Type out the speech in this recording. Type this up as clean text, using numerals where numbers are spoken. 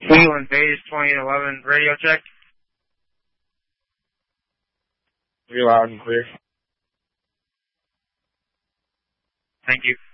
Cleveland Base 2811, radio check. You're loud and clear. Thank you.